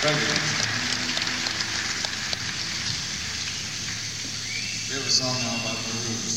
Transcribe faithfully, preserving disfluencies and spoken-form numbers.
President. We have a song now about the rules.